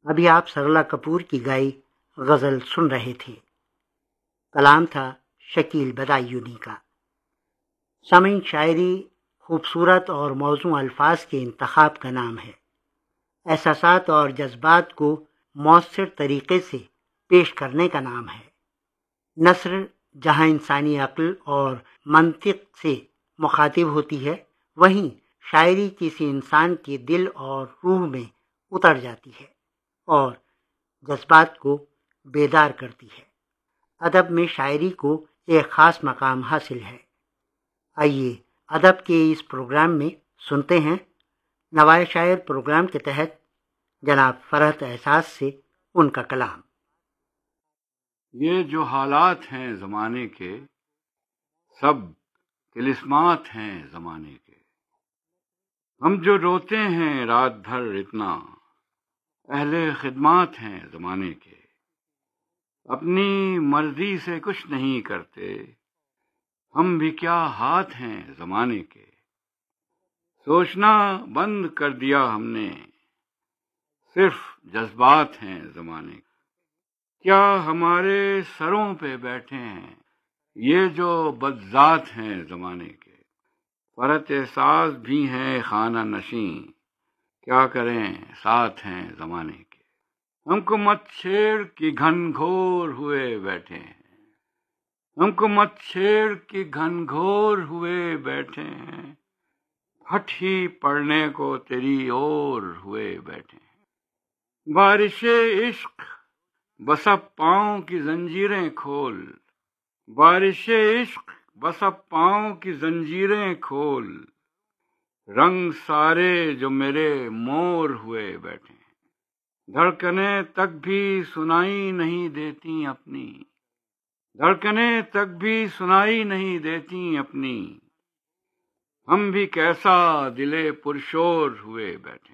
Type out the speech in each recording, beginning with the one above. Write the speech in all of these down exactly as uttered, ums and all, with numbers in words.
ابھی آپ سرلا کپور کی گائی غزل سن رہے تھے۔ کلام تھا شکیل بدایونی کا۔ سامعین، شاعری خوبصورت اور موزوں الفاظ کے انتخاب کا نام ہے۔ احساسات اور جذبات کو مؤثر طریقے سے پیش کرنے کا نام ہے۔ نثر جہاں انسانی عقل اور منطق سے مخاطب ہوتی ہے، وہیں شاعری کسی انسان کے دل اور روح میں اتر جاتی ہے اور جذبات کو بیدار کرتی ہے۔ ادب میں شاعری کو ایک خاص مقام حاصل ہے۔ آئیے ادب کے اس پروگرام میں سنتے ہیں نوائے شاعر پروگرام کے تحت جناب فرحت احساس سے ان کا کلام۔ یہ جو حالات ہیں زمانے کے، سب طلسمات ہیں زمانے کے۔ ہم جو روتے ہیں رات بھر اتنا، اہل خدمات ہیں زمانے کے۔ اپنی مرضی سے کچھ نہیں کرتے، ہم بھی کیا ہاتھ ہیں زمانے کے۔ سوچنا بند کر دیا ہم نے، صرف جذبات ہیں زمانے کے۔ کیا ہمارے سروں پہ بیٹھے ہیں یہ جو بدذات ہیں زمانے کے۔ فرحت احساس بھی ہیں خانہ نشیں، کیا کریں ساتھ ہیں زمانے کے۔ ہم کو مت چھیڑ کی گھن گھور ہوئے بیٹھے ہیں، ہم کو مت چھیڑ کی گھن گھور ہوئے بیٹھے ہیں، پھٹ ہی پڑنے کو تیری اور ہوئے بیٹھے ہیں۔ بارش عشق بس اب پاؤں کی زنجیریں کھول، بارش عشق بس اب پاؤں کی زنجیریں کھول، رنگ سارے جو میرے مور ہوئے بیٹھے ہیں۔ دھڑکنیں تک بھی سنائی نہیں دیتی اپنی، دھڑکنیں تک بھی سنائی نہیں دیتی اپنی، ہم بھی کیسا دلے پرشور ہوئے بیٹھے ہیں۔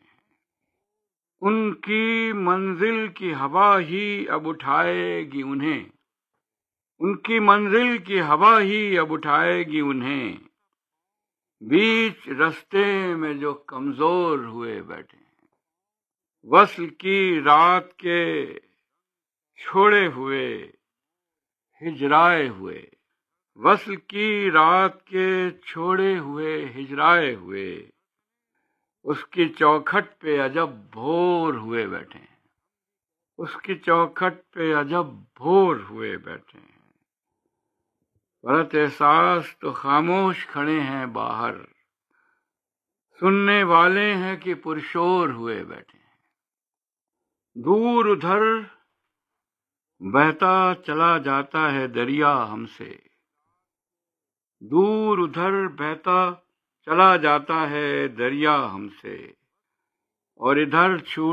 ان کی منزل کی ہوا ہی اب اٹھائے گی انہیں، ان کی منزل کی ہوا ہی اب اٹھائے گی انہیں، بیچ رستے میں جو کمزور ہوئے بیٹھے ہیں۔ وصل کی رات کے چھوڑے ہوئے ہجرائے ہوئے، وصل کی رات کے چھوڑے ہوئے ہجرائے ہوئے، اس کی چوکھٹ پہ عجب بھور ہوئے بیٹھے ہیں، اس کی چوکھٹ پہ عجب بھور ہوئے بیٹھے ہیں۔ فرحت احساس تو خاموش کھڑے ہیں باہر، سننے والے ہیں کہ پرشور ہوئے بیٹھے ہیں۔ دور ادھر بہتا چلا جاتا ہے دریا ہم سے، دور ادھر بہتا چلا جاتا ہے دریا ہم سے، اور ادھر چھوٹ